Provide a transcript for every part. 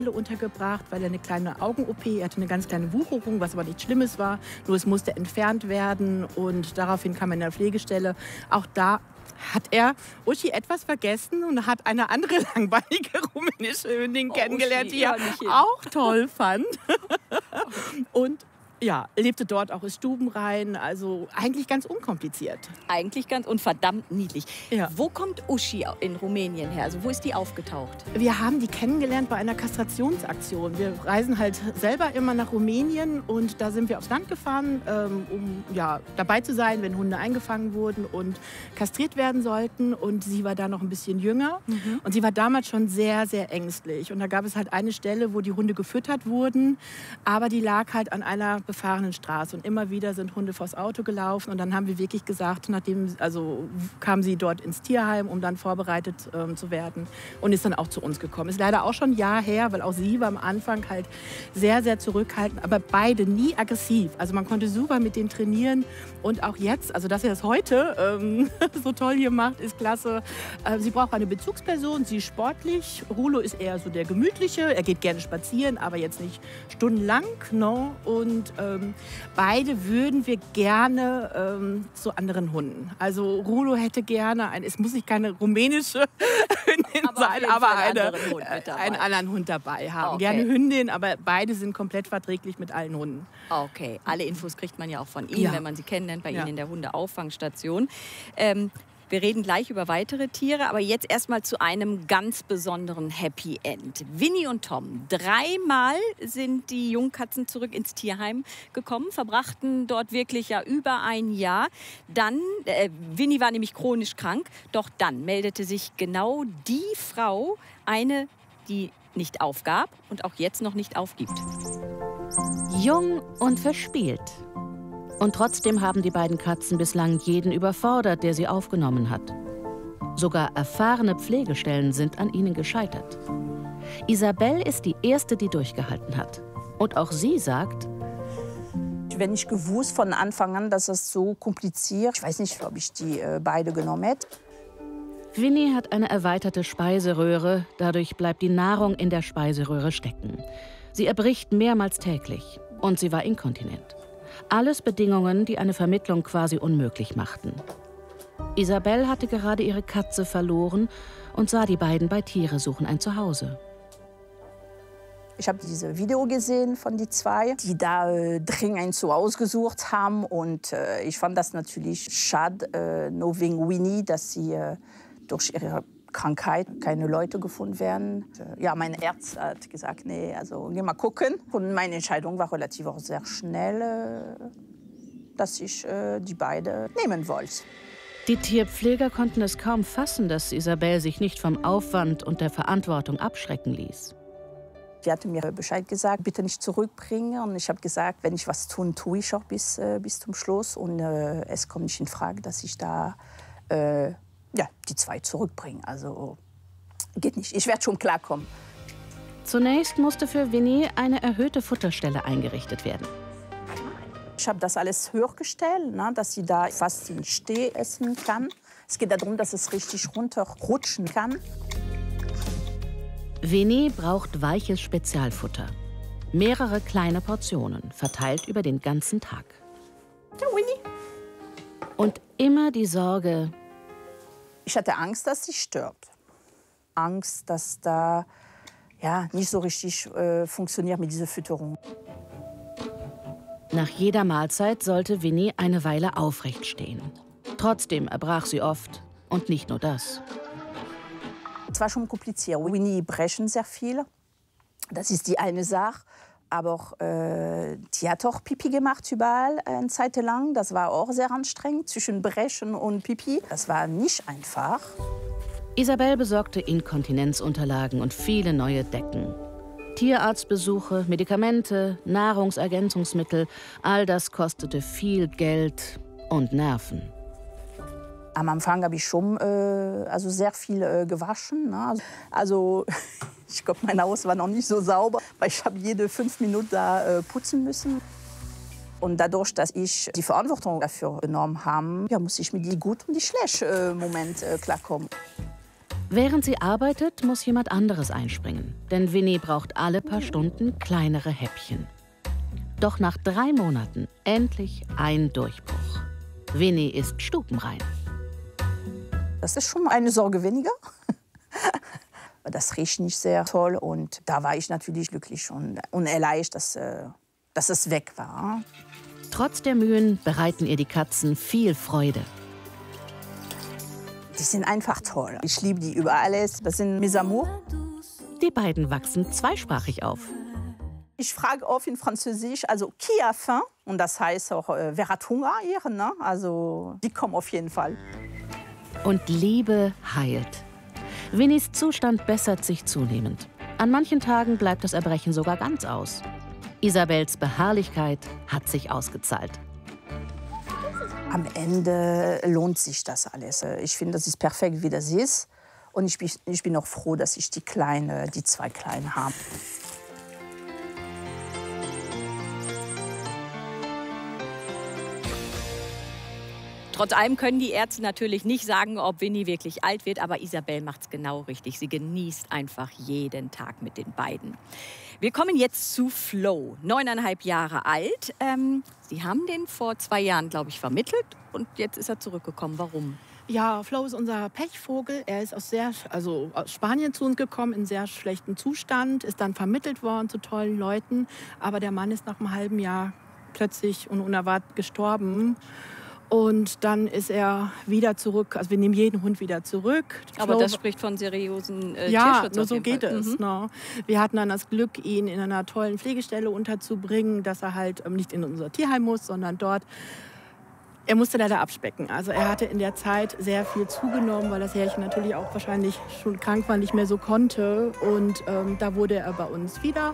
untergebracht, weil er eine kleine Augen-OP, er hatte eine ganz kleine Wucherung, was aber nichts Schlimmes war, nur es musste entfernt werden und daraufhin kam er in der Pflegestelle. Auch da hat er Uschi etwas vergessen und hat eine andere langbeinige rumänische Hündin kennengelernt, Uschi, die er auch toll fand. Und ja, lebte dort auch, ist stubenrein, also eigentlich ganz unkompliziert. Eigentlich ganz und verdammt niedlich. Ja. Wo kommt Uschi in Rumänien her? Also wo ist die aufgetaucht? Wir haben die kennengelernt bei einer Kastrationsaktion. Wir reisen halt selber immer nach Rumänien und da sind wir aufs Land gefahren, um ja, dabei zu sein, wenn Hunde eingefangen wurden und kastriert werden sollten. Und sie war da noch ein bisschen jünger und sie war damals schon sehr, sehr ängstlich. Und da gab es halt eine Stelle, wo die Hunde gefüttert wurden, aber die lag halt an einer befahrenen Straße und immer wieder sind Hunde vors Auto gelaufen und dann haben wir wirklich gesagt, kam sie dort ins Tierheim, um dann vorbereitet zu werden und ist dann auch zu uns gekommen. Ist leider auch schon ein Jahr her, weil auch sie war am Anfang halt sehr, sehr zurückhaltend, aber beide nie aggressiv. Also man konnte super mit denen trainieren und auch jetzt, also dass er das heute so toll hier macht, ist klasse. Sie braucht eine Bezugsperson, sie ist sportlich, Rulo ist eher so der Gemütliche, er geht gerne spazieren, aber jetzt nicht stundenlang, no? Und beide würden wir gerne zu anderen Hunden. Also Rulo hätte gerne, es muss nicht keine rumänische Hündin sein, aber einen anderen Hund dabei haben. Okay. Gerne Hündin, aber beide sind komplett verträglich mit allen Hunden. Okay, alle Infos kriegt man ja auch von Ihnen, Ja. wenn man sie kennenlernt, bei Ihnen in der Hundeauffangstation. Wir reden gleich über weitere Tiere, aber jetzt erstmal zu einem ganz besonderen Happy End. Winnie und Tom. 3-mal sind die Jungkatzen zurück ins Tierheim gekommen, verbrachten dort wirklich ja über ein Jahr. Dann, Winnie war nämlich chronisch krank, doch dann meldete sich genau die Frau, eine, die nicht aufgab und auch jetzt noch nicht aufgibt. Jung und verspielt. Und trotzdem haben die beiden Katzen bislang jeden überfordert, der sie aufgenommen hat. Sogar erfahrene Pflegestellen sind an ihnen gescheitert. Isabel ist die erste, die durchgehalten hat. Und auch sie sagt: Wenn ich gewusst von Anfang an, dass es so kompliziert, ich weiß nicht, ob ich die beide genommen hätte. Winnie hat eine erweiterte Speiseröhre, dadurch bleibt die Nahrung in der Speiseröhre stecken. Sie erbricht mehrmals täglich und sie war inkontinent. Alles Bedingungen, die eine Vermittlung quasi unmöglich machten. Isabel hatte gerade ihre Katze verloren und sah die beiden bei Tiere suchen ein Zuhause. Ich habe dieses Video gesehen von die zwei, die da dringend ein Zuhause gesucht haben. Und ich fand das natürlich schade, nur wegen Winnie, dass sie durch ihre Krankheit keine Leute gefunden werden. Ja, mein Arzt hat gesagt, nee, also geh mal gucken. Und meine Entscheidung war relativ auch sehr schnell, dass ich die beiden nehmen wollte. Die Tierpfleger konnten es kaum fassen, dass Isabel sich nicht vom Aufwand und der Verantwortung abschrecken ließ. Die hatte mir Bescheid gesagt, bitte nicht zurückbringen. Und ich habe gesagt, wenn ich was tun, tue ich auch bis zum Schluss. Und es kommt nicht in Frage, dass ich da die zwei zurückbringe. Also geht nicht. Ich werde schon klarkommen. Zunächst musste für Winnie eine erhöhte Futterstelle eingerichtet werden. Ich habe das alles höher gestellt, ne, dass sie da fast im Steh essen kann. Es geht darum, dass es richtig runterrutschen kann. Winnie braucht weiches Spezialfutter. Mehrere kleine Portionen, verteilt über den ganzen Tag. Ja, Winnie. Und immer die Sorge: Ich hatte Angst, dass sie stirbt. Angst, dass da nicht so richtig funktioniert mit dieser Fütterung. Nach jeder Mahlzeit sollte Winnie eine Weile aufrecht stehen. Trotzdem erbrach sie oft. Und nicht nur das. Es war schon kompliziert. Winnie brechen sehr viel. Das ist die eine Sache. Aber auch, die hat auch Pipi gemacht überall eine Zeit lang. Das war auch sehr anstrengend, zwischen Brechen und Pipi. Das war nicht einfach. Isabel besorgte Inkontinenzunterlagen und viele neue Decken. Tierarztbesuche, Medikamente, Nahrungsergänzungsmittel, all das kostete viel Geld und Nerven. Am Anfang habe ich schon sehr viel gewaschen. Ne? Also ich glaube, mein Haus war noch nicht so sauber, weil ich habe jede 5 Minuten da putzen müssen. Und dadurch, dass ich die Verantwortung dafür genommen habe, muss ich mit die gut und die schlecht Moment klarkommen. Während sie arbeitet, muss jemand anderes einspringen. Denn Winnie braucht alle paar Stunden kleinere Häppchen. Doch nach 3 Monaten endlich ein Durchbruch. Winnie ist stubenrein. Das ist schon eine Sorge weniger. Das riecht nicht sehr toll. Und da war ich natürlich glücklich und erleichtert, dass es weg war. Trotz der Mühen bereiten ihr die Katzen viel Freude. Die sind einfach toll. Ich liebe die über alles. Das sind mes amours. Die beiden wachsen zweisprachig auf. Ich frage oft in Französisch, also qui a faim? Und das heißt auch, wer hat Hunger hier? Ne? Also die kommen auf jeden Fall. Und Liebe heilt. Winnies Zustand bessert sich zunehmend. An manchen Tagen bleibt das Erbrechen sogar ganz aus. Isabels Beharrlichkeit hat sich ausgezahlt. Am Ende lohnt sich das alles. Ich finde, das ist perfekt, wie das ist. Und ich bin auch froh, dass ich die 2 Kleinen habe. Trotz allem können die Ärzte natürlich nicht sagen, ob Winnie wirklich alt wird, aber Isabel macht es genau richtig. Sie genießt einfach jeden Tag mit den beiden. Wir kommen jetzt zu Flo, 9,5 Jahre alt. Sie haben den vor 2 Jahren, glaube ich, vermittelt und jetzt ist er zurückgekommen. Warum? Ja, Flo ist unser Pechvogel. Er ist aus Spanien zu uns gekommen, in sehr schlechtem Zustand, ist dann vermittelt worden zu tollen Leuten. Aber der Mann ist nach einem halben Jahr plötzlich und unerwartet gestorben. Und dann ist er wieder zurück. Also wir nehmen jeden Hund wieder zurück. Aber das spricht von seriösen Tierschutz. Ja, nur so geht es. Ne? Wir hatten dann das Glück, ihn in einer tollen Pflegestelle unterzubringen, dass er halt nicht in unser Tierheim muss, sondern dort. Er musste leider abspecken. Also er hatte in der Zeit sehr viel zugenommen, weil das Härchen natürlich auch wahrscheinlich schon krank war, nicht mehr so konnte. Und da wurde er bei uns wieder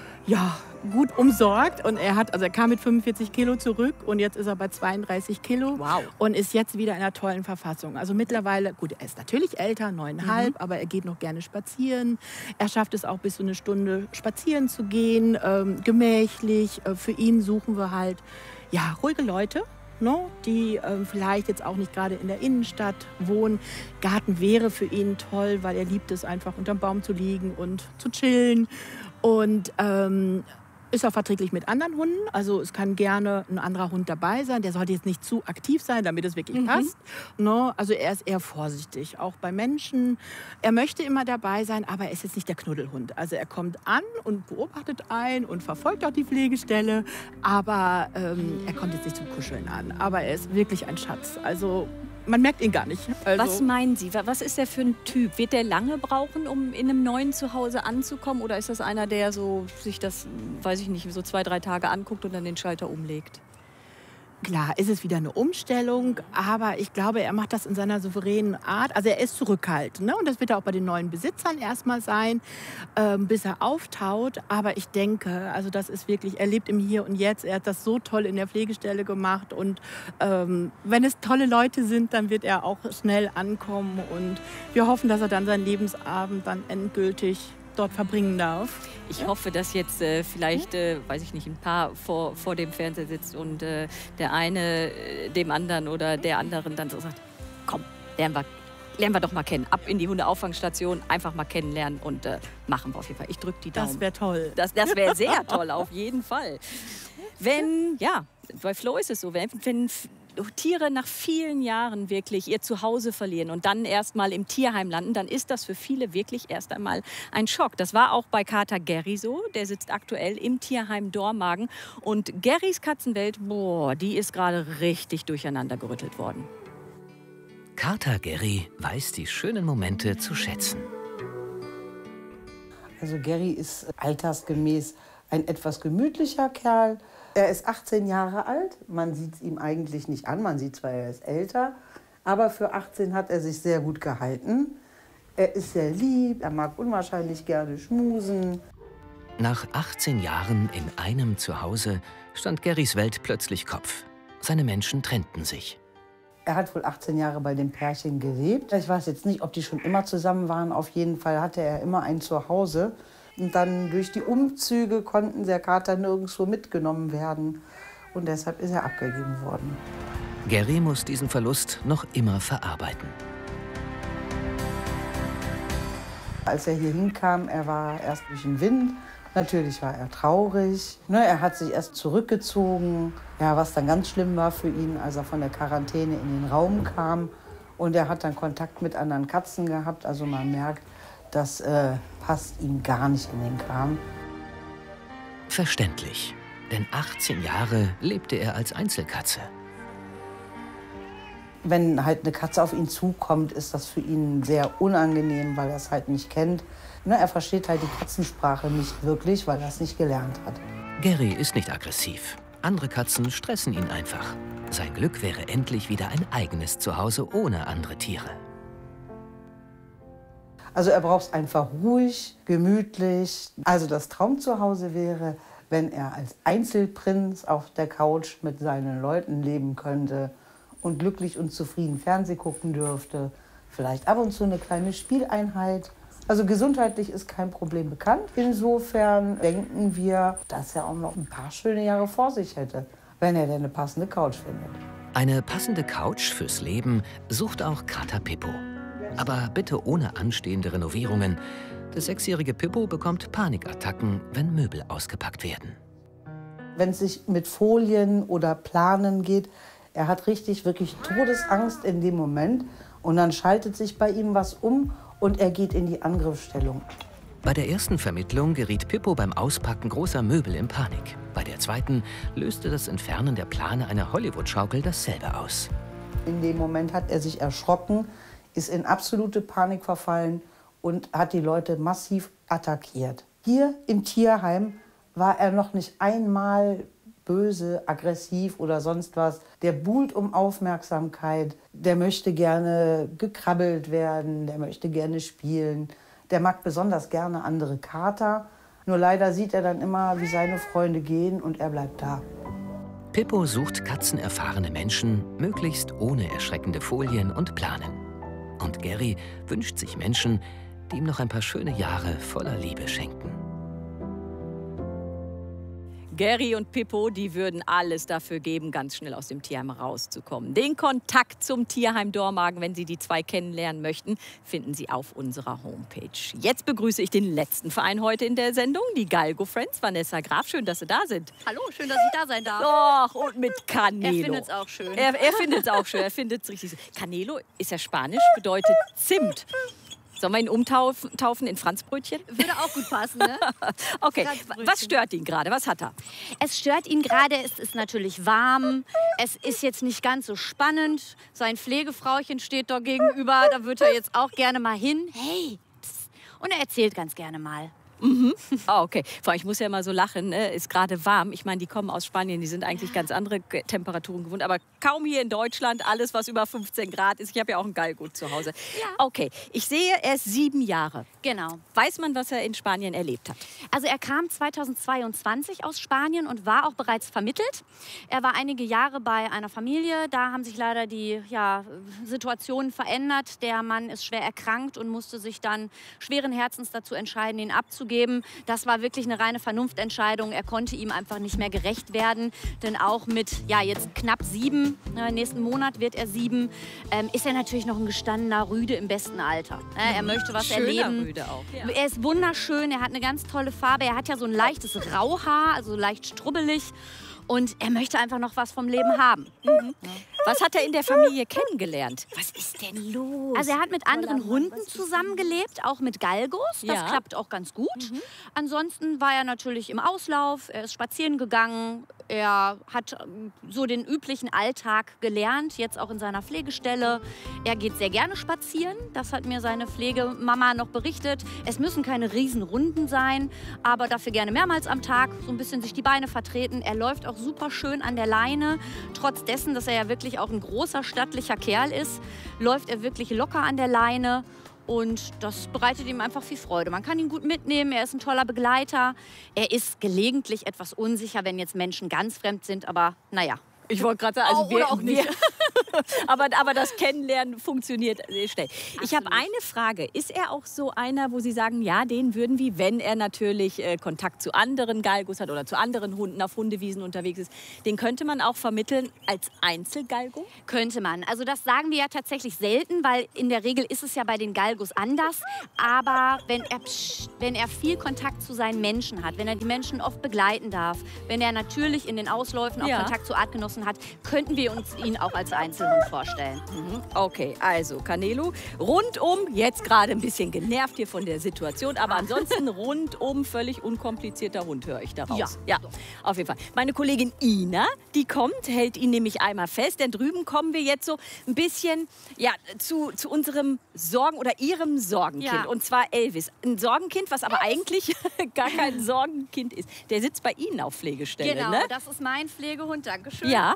gut umsorgt. Und er kam mit 45 Kilo zurück und jetzt ist er bei 32 Kilo. Wow. Und ist jetzt wieder in einer tollen Verfassung. Also mittlerweile, gut, er ist natürlich älter, 9,5, aber er geht noch gerne spazieren. Er schafft es auch bis zu 1 Stunde spazieren zu gehen, gemächlich. Für ihn suchen wir halt ruhige Leute, die vielleicht jetzt auch nicht gerade in der Innenstadt wohnen. Garten wäre für ihn toll, weil er liebt es einfach unterm Baum zu liegen und zu chillen. Und ist auch verträglich mit anderen Hunden. Also es kann gerne ein anderer Hund dabei sein. Der sollte jetzt nicht zu aktiv sein, damit es wirklich passt. Also er ist eher vorsichtig, auch bei Menschen. Er möchte immer dabei sein, aber er ist jetzt nicht der Knuddelhund. Also er kommt an und beobachtet einen und verfolgt auch die Pflegestelle. Aber er kommt jetzt nicht zum Kuscheln an. Aber er ist wirklich ein Schatz. Also man merkt ihn gar nicht. Also was meinen Sie? Was ist der für ein Typ? Wird der lange brauchen, um in einem neuen Zuhause anzukommen? Oder ist das einer, der so sich das, weiß ich nicht, so 2, 3 Tage anguckt und dann den Schalter umlegt? Klar, ist es wieder eine Umstellung, aber ich glaube, er macht das in seiner souveränen Art. Also er ist zurückhaltend, ne? Und das wird er auch bei den neuen Besitzern erstmal sein, bis er auftaut. Aber ich denke, also das ist wirklich, er lebt im Hier und Jetzt. Er hat das so toll in der Pflegestelle gemacht. Und wenn es tolle Leute sind, dann wird er auch schnell ankommen. Und wir hoffen, dass er dann seinen Lebensabend dann endgültig dort verbringen darf. Ich hoffe, dass jetzt vielleicht, weiß ich nicht, ein Paar vor dem Fernseher sitzt und der eine dem anderen oder der anderen dann so sagt, komm, lernen wir doch mal kennen. Ab in die Hundeauffangstation, einfach mal kennenlernen und machen wir auf jeden Fall. Ich drücke die Daumen. Das wäre toll. Das wäre sehr toll, auf jeden Fall. Bei Flo ist es so, wenn Tiere nach vielen Jahren wirklich ihr Zuhause verlieren und dann erst mal im Tierheim landen, dann ist das für viele wirklich erst einmal ein Schock. Das war auch bei Kater Gary so. Der sitzt aktuell im Tierheim Dormagen. Und Garys Katzenwelt, die ist gerade richtig durcheinander gerüttelt worden. Kater Gary weiß die schönen Momente zu schätzen. Also Gary ist altersgemäß ein etwas gemütlicher Kerl. Er ist 18 Jahre alt. Man sieht es ihm eigentlich nicht an. Man sieht zwar, er ist älter, aber für 18 hat er sich sehr gut gehalten. Er ist sehr lieb, er mag unwahrscheinlich gerne schmusen. Nach 18 Jahren in einem Zuhause stand Garys Welt plötzlich Kopf. Seine Menschen trennten sich. Er hat wohl 18 Jahre bei dem Pärchen gelebt. Ich weiß jetzt nicht, ob die schon immer zusammen waren. Auf jeden Fall hatte er immer ein Zuhause. Und dann durch die Umzüge konnten der Kater nirgendwo mitgenommen werden. Und deshalb ist er abgegeben worden. Gary muss diesen Verlust noch immer verarbeiten. Als er hier hinkam, er war erst durch den Wind. Natürlich war er traurig. Er hat sich erst zurückgezogen, ja, was dann ganz schlimm war für ihn, als er von der Quarantäne in den Raum kam. Und er hat dann Kontakt mit anderen Katzen gehabt. Also man merkt, das passt ihm gar nicht in den Kram. Verständlich, denn 18 Jahre lebte er als Einzelkatze. Wenn halt eine Katze auf ihn zukommt, ist das für ihn sehr unangenehm, weil er es halt nicht kennt. Er versteht halt die Katzensprache nicht wirklich, weil er es nicht gelernt hat. Gary ist nicht aggressiv. Andere Katzen stressen ihn einfach. Sein Glück wäre endlich wieder ein eigenes Zuhause ohne andere Tiere. Also er braucht es einfach ruhig, gemütlich. Also das Traumzuhause wäre, wenn er als Einzelprinz auf der Couch mit seinen Leuten leben könnte und glücklich und zufrieden Fernsehen gucken dürfte. Vielleicht ab und zu eine kleine Spieleinheit. Also gesundheitlich ist kein Problem bekannt. Insofern denken wir, dass er auch noch ein paar schöne Jahre vor sich hätte, wenn er denn eine passende Couch findet. Eine passende Couch fürs Leben sucht auch Kater Pippo. Aber bitte ohne anstehende Renovierungen. Der 6-jährige Pippo bekommt Panikattacken, wenn Möbel ausgepackt werden. Wenn es sich mit Folien oder Planen geht, er hat wirklich Todesangst in dem Moment. Und dann schaltet sich bei ihm was um und er geht in die Angriffsstellung. Bei der ersten Vermittlung geriet Pippo beim Auspacken großer Möbel in Panik. Bei der zweiten löste das Entfernen der Plane einer Hollywood-Schaukel dasselbe aus. In dem Moment hat er sich erschrocken, ist in absolute Panik verfallen und hat die Leute massiv attackiert. Hier im Tierheim war er noch nicht einmal böse, aggressiv oder sonst was. Der buhlt um Aufmerksamkeit, der möchte gerne gekrabbelt werden, der möchte gerne spielen. Der mag besonders gerne andere Kater. Nur leider sieht er dann immer, wie seine Freunde gehen und er bleibt da. Pippo sucht katzenerfahrene Menschen, möglichst ohne erschreckende Folien und Planen. Und Gary wünscht sich Menschen, die ihm noch ein paar schöne Jahre voller Liebe schenken. Gary und Pippo, die würden alles dafür geben, ganz schnell aus dem Tierheim rauszukommen. Den Kontakt zum Tierheim Dormagen, wenn Sie die zwei kennenlernen möchten, finden Sie auf unserer Homepage. Jetzt begrüße ich den letzten Verein heute in der Sendung, die Galgo Friends. Vanessa Graf, schön, dass Sie da sind. Hallo, schön, dass ich da sein darf. Ach, und mit Canelo. Er findet es auch schön. Er findet es auch schön, er findet es richtig. Canelo ist ja Spanisch, bedeutet Zimt. Sollen wir ihn umtaufen in Franzbrötchen? Würde auch gut passen, ne? Okay, was stört ihn gerade? Was hat er? Es stört ihn gerade, es ist natürlich warm, es ist jetzt nicht ganz so spannend. Sein Pflegefrauchen steht dort gegenüber, da wird er jetzt auch gerne mal hin. Hey, psst. Und er erzählt ganz gerne mal. Mhm. Ah, okay. Vor allem, ich muss ja immer so lachen, ne? Ist gerade warm. Ich meine, die kommen aus Spanien, die sind eigentlich ganz andere Temperaturen gewohnt. Aber kaum hier in Deutschland, alles, was über 15 Grad ist. Ich habe ja auch ein Galgo zu Hause. Ja. Okay, ich sehe, er ist 7 Jahre. Genau. Weiß man, was er in Spanien erlebt hat? Also er kam 2022 aus Spanien und war auch bereits vermittelt. Er war einige Jahre bei einer Familie. Da haben sich leider die Situationen verändert. Der Mann ist schwer erkrankt und musste sich dann schweren Herzens dazu entscheiden, ihn abzugeben. Das war wirklich eine reine Vernunftentscheidung. Er konnte ihm einfach nicht mehr gerecht werden. Denn auch mit jetzt knapp 7, nächsten Monat wird er 7, ist er natürlich noch ein gestandener Rüde im besten Alter. Er möchte was erleben. Rüde auch, ja. Er ist wunderschön, er hat eine ganz tolle Farbe. Er hat ja so ein leichtes Rauhaar, also leicht strubbelig. Und er möchte einfach noch was vom Leben haben. Mhm. Was hat er in der Familie kennengelernt? Was ist denn los? Also er hat mit anderen Hunden zusammengelebt, auch mit Galgos. Das Ja. klappt auch ganz gut. Ansonsten war er natürlich im Auslauf, er ist spazieren gegangen. Er hat so den üblichen Alltag gelernt, jetzt auch in seiner Pflegestelle. Er geht sehr gerne spazieren, das hat mir seine Pflegemama noch berichtet. Es müssen keine Riesenrunden sein, aber dafür gerne mehrmals am Tag, so ein bisschen sich die Beine vertreten. Er läuft auch super schön an der Leine. Trotz dessen, dass er ja wirklich auch ein großer, stattlicher Kerl ist, läuft er wirklich locker an der Leine. Und das bereitet ihm einfach viel Freude. Man kann ihn gut mitnehmen, er ist ein toller Begleiter. Er ist gelegentlich etwas unsicher, wenn jetzt Menschen ganz fremd sind, aber naja. Ich wollte gerade sagen, also Oder auch nicht. aber das Kennenlernen funktioniert schnell. Ich habe eine Frage. Ist er auch so einer, wo Sie sagen, ja, den würden wir, wenn er natürlich Kontakt zu anderen Galgos hat oder zu anderen Hunden auf Hundewiesen unterwegs ist, den könnte man auch vermitteln als Einzelgalgo? Könnte man. Also das sagen wir ja tatsächlich selten, weil in der Regel ist es ja bei den Galgos anders. Aber wenn er viel Kontakt zu seinen Menschen hat, wenn er die Menschen oft begleiten darf, wenn er natürlich in den Ausläufen auch Kontakt zu Artgenossen hat, könnten wir uns ihn auch als Einzelhund vorstellen. Okay, also Canelo, rundum, jetzt gerade ein bisschen genervt hier von der Situation, aber ansonsten rundum völlig unkomplizierter Hund, höre ich daraus. Ja, auf jeden Fall. Meine Kollegin Ina, die kommt, hält ihn nämlich einmal fest, denn drüben kommen wir jetzt so ein bisschen zu unserem Sorgen- oder ihrem Sorgenkind, und zwar Elvis. Ein Sorgenkind, was aber eigentlich gar kein Sorgenkind ist. Der sitzt bei Ihnen auf Pflegestelle, Genau, ne? das ist mein Pflegehund, dankeschön. Ja.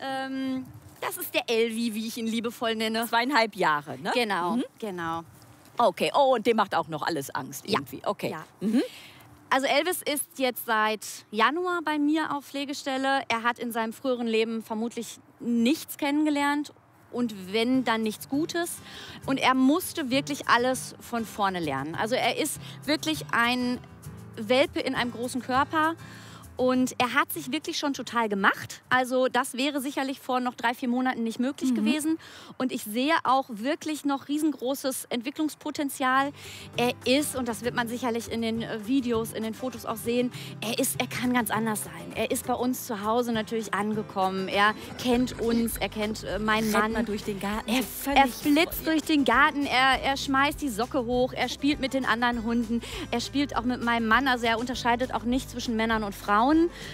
Das ist der Elvi, wie ich ihn liebevoll nenne. 2,5 Jahre, ne? Genau, genau. Okay, oh, und dem macht auch noch alles Angst irgendwie. Okay. Ja. Also Elvis ist jetzt seit Januar bei mir auf Pflegestelle. Er hat in seinem früheren Leben vermutlich nichts kennengelernt. Und wenn, dann nichts Gutes. Und er musste wirklich alles von vorne lernen. Also er ist wirklich ein Welpe in einem großen Körper. Und er hat sich wirklich schon total gemacht. Also das wäre sicherlich vor noch 3-4 Monaten nicht möglich gewesen. Und ich sehe auch wirklich noch riesengroßes Entwicklungspotenzial. Er ist, und das wird man sicherlich in den Videos, in den Fotos auch sehen, er kann ganz anders sein. Er ist bei uns zu Hause natürlich angekommen. Er kennt uns, er kennt meinen Mann. Mal durch den Garten. Er flitzt durch den Garten, er schmeißt die Socke hoch, er spielt mit den anderen Hunden. Er spielt auch mit meinem Mann, also er unterscheidet auch nicht zwischen Männern und Frauen.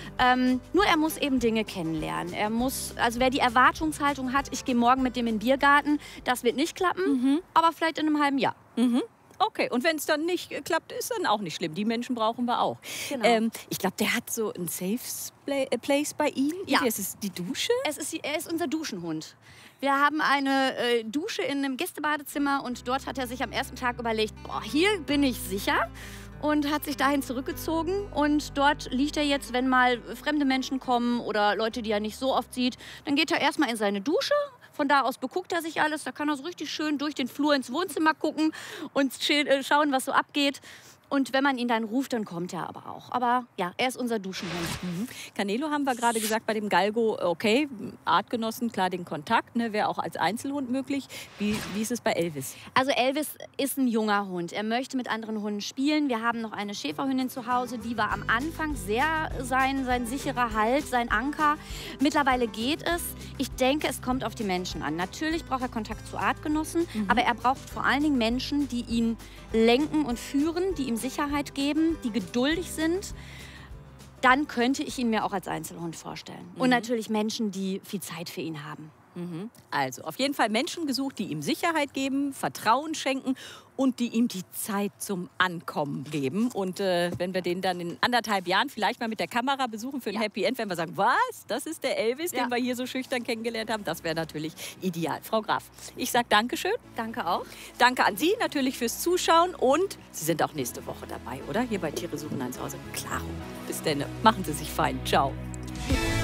Nur er muss eben Dinge kennenlernen. Also wer die Erwartungshaltung hat, ich gehe morgen mit dem in den Biergarten, das wird nicht klappen, aber vielleicht in einem halben Jahr. Okay, und wenn es dann nicht klappt, ist dann auch nicht schlimm. Die Menschen brauchen wir auch. Genau. Ich glaube, der hat so ein Safe Place bei Ihnen. Ja. Das ist die Dusche? Er ist unser Duschenhund. Wir haben eine Dusche in einem Gästebadezimmer und dort hat er sich am ersten Tag überlegt, boah, hier bin ich sicher. Und hat sich dahin zurückgezogen. Und dort liegt er jetzt, wenn mal fremde Menschen kommen oder Leute, die er nicht so oft sieht, dann geht er erstmal in seine Dusche. Von da aus beguckt er sich alles. Da kann er so richtig schön durch den Flur ins Wohnzimmer gucken und schauen, was so abgeht. Und wenn man ihn dann ruft, dann kommt er aber auch. Aber ja, er ist unser Duschenhund. Canelo haben wir gerade gesagt, bei dem Galgo, okay, Artgenossen, klar den Kontakt, ne, wäre auch als Einzelhund möglich. Wie ist es bei Elvis? Also Elvis ist ein junger Hund. Er möchte mit anderen Hunden spielen. Wir haben noch eine Schäferhündin zu Hause, die war am Anfang sehr sein sicherer Halt, sein Anker. Mittlerweile geht es. Ich denke, es kommt auf die Menschen an. Natürlich braucht er Kontakt zu Artgenossen, aber er braucht vor allen Dingen Menschen, die ihn lenken und führen, die ihm Sicherheit geben, die geduldig sind. Dann könnte ich ihn mir auch als Einzelhund vorstellen. Und natürlich Menschen, die viel Zeit für ihn haben. Also auf jeden Fall Menschen gesucht, die ihm Sicherheit geben, Vertrauen schenken und die ihm die Zeit zum Ankommen geben. Und wenn wir den dann in 1,5 Jahren vielleicht mal mit der Kamera besuchen für ein Happy End, wenn wir sagen, was, das ist der Elvis, den wir hier so schüchtern kennengelernt haben, das wäre natürlich ideal. Frau Graf, ich sage Dankeschön. Danke auch. Danke an Sie natürlich fürs Zuschauen und Sie sind auch nächste Woche dabei, oder? Hier bei Tiere suchen ein Zuhause. Klaro. Bis dann. Machen Sie sich fein. Ciao.